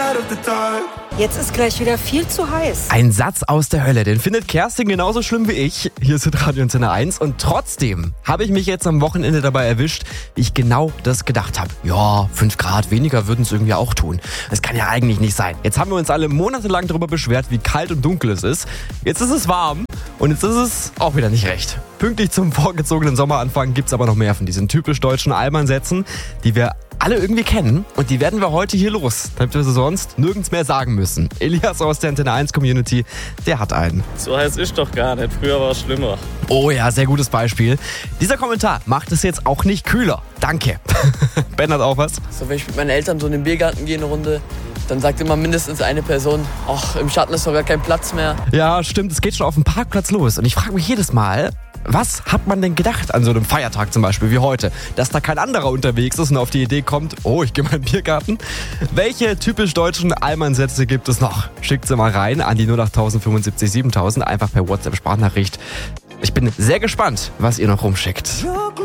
Jetzt ist gleich wieder viel zu heiß. Ein Satz aus der Hölle, den findet Kerstin genauso schlimm wie ich. Hier ist Radio Antenne 1 und trotzdem habe ich mich jetzt am Wochenende dabei erwischt, wie ich genau das gedacht habe. Ja, 5 Grad weniger würden es irgendwie auch tun. Das kann ja eigentlich nicht sein. Jetzt haben wir uns alle monatelang darüber beschwert, wie kalt und dunkel es ist. Jetzt ist es warm und jetzt ist es auch wieder nicht recht. Pünktlich zum vorgezogenen Sommeranfang gibt es aber noch mehr von diesen typisch deutschen Allmannsätzen, die wir alle irgendwie kennen und die werden wir heute hier los, damit wir sie sonst nirgends mehr sagen müssen. Elias aus der Antenne 1 Community, der hat einen. So heiß ist doch gar nicht, früher war es schlimmer. Oh ja, sehr gutes Beispiel. Dieser Kommentar macht es jetzt auch nicht kühler. Danke. Ben hat auch was. So, wenn ich mit meinen Eltern so in den Biergarten gehe eine Runde, dann sagt immer mindestens eine Person, ach, im Schatten ist doch gar kein Platz mehr. Ja, stimmt, es geht schon auf dem Parkplatz los und ich frage mich jedes Mal, was hat man denn gedacht an so einem Feiertag zum Beispiel wie heute? Dass da kein anderer unterwegs ist und auf die Idee kommt, oh, ich gehe mal in den Biergarten. Welche typisch deutschen Allmannsätze gibt es noch? Schickt sie mal rein an die 08000 75 7000, einfach per WhatsApp-Sprachnachricht. Ich bin sehr gespannt, was ihr noch rumschickt.